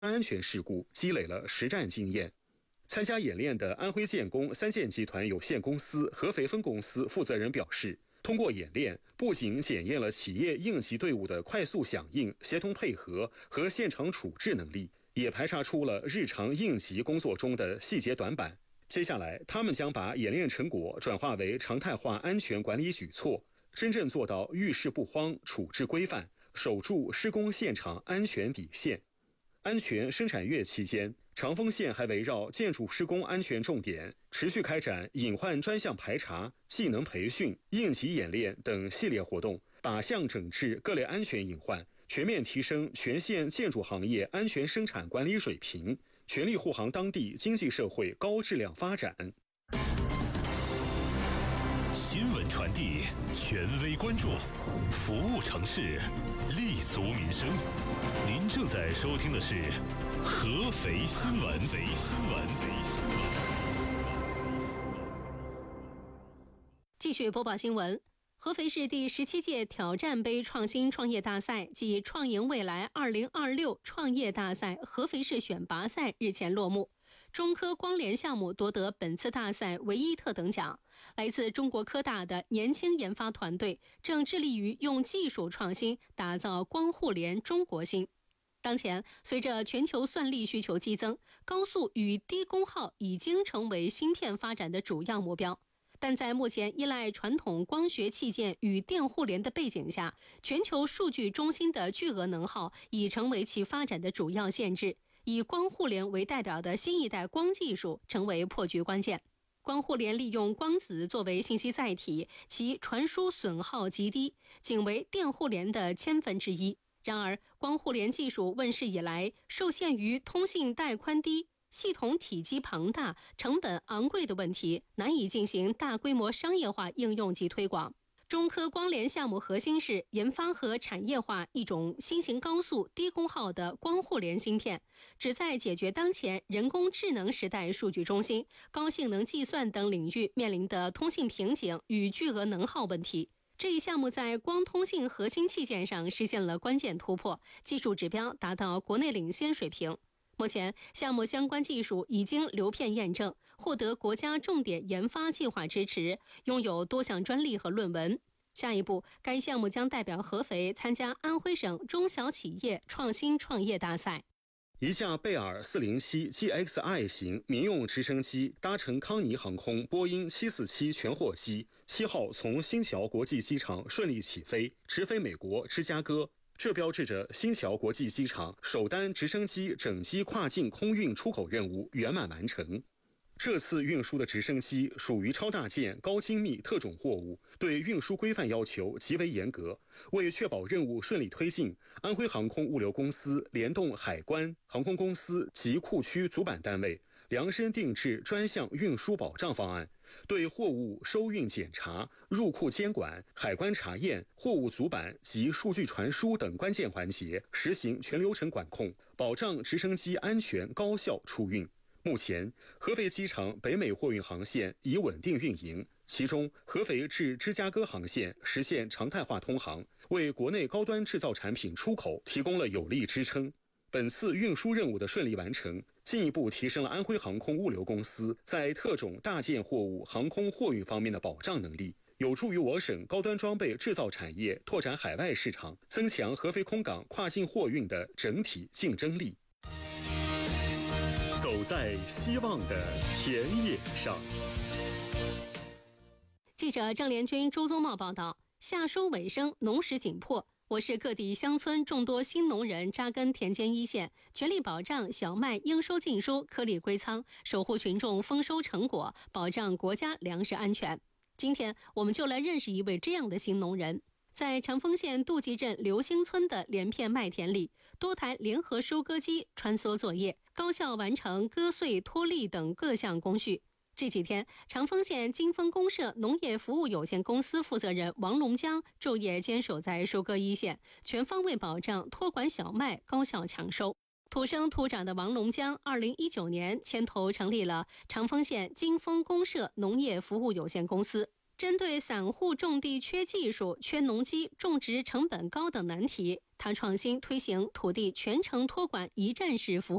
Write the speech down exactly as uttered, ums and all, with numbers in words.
安全事故积累了实战经验。参加演练的安徽建工三建集团有限公司合肥分公司负责人表示，通过演练，不仅检验了企业应急队伍的快速响应、协同配合和现场处置能力，也排查出了日常应急工作中的细节短板。接下来，他们将把演练成果转化为常态化安全管理举措，真正做到遇事不慌、处置规范，守住施工现场安全底线。安全生产月期间，长丰县还围绕建筑施工安全重点，持续开展隐患专项排查、技能培训、应急演练等系列活动，靶向整治各类安全隐患，全面提升全县建筑行业安全生产管理水平，全力护航当地经济社会高质量发展。 新闻传递，权威关注，服务城市，立足民生。您正在收听的是合肥新闻。合肥新闻。 继续播报新闻。合肥市第十七届挑战杯创新创业大赛暨创赢未来二零二六创业大赛合肥市选拔赛日前落幕。中科光联项目夺得本次大赛唯一特等奖。来自中国科大的年轻研发团队正致力于用技术创新打造光互联中国芯。当前，随着全球算力需求激增，高速与低功耗已经成为芯片发展的主要目标。但在目前依赖传统光学器件与电互联的背景下，全球数据中心的巨额能耗已成为其发展的主要限制。以光互联为代表的新一代光技术成为破局关键。光互联利用光子作为信息载体，其传输损耗极低，仅为电互联的千分之一。然而，光互联技术问世以来，受限于通信带宽低、系统体积庞大、成本昂贵的问题，难以进行大规模商业化应用及推广。中科光联项目核心是研发和产业化一种新型高速低功耗的光互联芯片，旨在解决当前人工智能时代数据中心、高性能计算等领域面临的通信瓶颈与巨额能耗问题。这一项目在光通信核心器件上实现了关键突破，技术指标达到国内领先水平。目前，项目相关技术已经流片验证，获得国家重点研发计划支持，拥有多项专利和论文。下一步，该项目将代表合肥参加安徽省中小企业创新创业大赛。 一架贝尔四零七 G X I 型民用直升机搭乘康尼航空波音七四七全货机，七号从新桥国际机场顺利起飞，直飞美国芝加哥。这标志着新桥国际机场首单直升机整机跨境空运出口任务圆满完成。这次运输的直升机属于超大件高精密特种货物，对运输规范要求极为严格。为确保任务顺利推进，安徽航空物流公司联动海关、航空公司及库区主板单位，量身定制专项运输保障方案，对货物收运检查、入库监管、海关查验、货物主板及数据传输等关键环节实行全流程管控，保障直升机安全高效出运。目前，合肥机场北美货运航线已稳定运营，其中合肥至芝加哥航线实现常态化通航，为国内高端制造产品出口提供了有力支撑。本次运输任务的顺利完成，进一步提升了安徽航空物流公司在特种大件货物航空货运方面的保障能力，有助于我省高端装备制造产业拓展海外市场，增强合肥空港跨境货运的整体竞争力。走在希望的田野上。 记者郑连军、周宗茂报道，夏收尾声，农时紧迫，我市各地乡村众多新农人扎根田间一线，全力保障小麦应收尽收，颗粒归仓，守护群众丰收成果，保障国家粮食安全。今天我们就来认识一位这样的新农人。在长丰县杜集镇刘兴村的连片麦田里，多台联合收割机穿梭作业，高效完成割穗、脱粒等各项工序。这几天，长丰县金丰公社农业服务有限公司负责人王龙江昼夜坚守在收割一线，全方位保障托管小麦高效抢收。土生土长的王龙江，二零一九年牵头成立了长丰县金丰公社农业服务有限公司。 针对散户种地缺技术、缺农机、种植成本高等难题，他创新推行土地全程托管一站式服务。